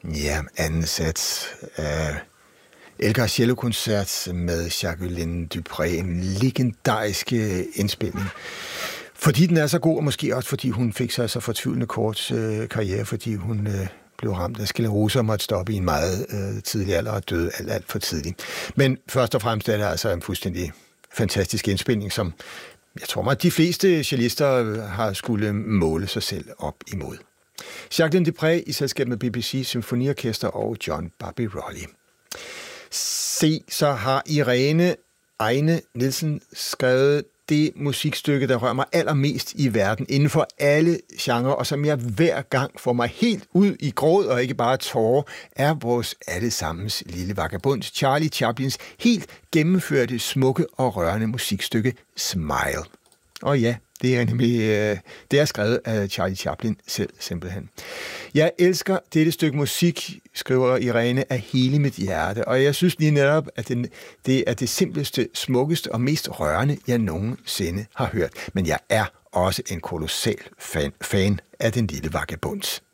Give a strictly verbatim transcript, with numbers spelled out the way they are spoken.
Ja, anden sats af Elgar cellokoncert med Jacqueline du Pré, en legendarisk indspilning. Fordi den er så god, og måske også fordi hun fik sig så fortvivlende kort øh, karriere, fordi hun øh, blev ramt af sklerose og måtte stoppe i en meget øh, tidlig alder og døde alt, alt for tidligt. Men først og fremmest er det altså en fuldstændig fantastisk indspilning, som jeg tror mig, at de fleste cellister har skulle måle sig selv op imod. Jacqueline du Pré i selskab med B B C Symfoniorkester og John Barbirolli. Se, så har Irene Egne Nielsen skrevet det musikstykke, der rører mig allermest i verden, inden for alle genrer, og som jeg hver gang får mig helt ud i gråd og ikke bare tårer, er vores allesammens lille vagabond, Charlie Chaplins helt gennemførte, smukke og rørende musikstykke Smile. Og ja, det er nemlig øh, det er skrevet af Charlie Chaplin selv, simpelthen. Jeg elsker dette stykke musik, skriver Irene, af hele mit hjerte, og jeg synes lige netop, at den, det er det simpleste, smukkeste og mest rørende, jeg nogensinde har hørt. Men jeg er også en kolossal fan, fan af Den Lille Vagabond.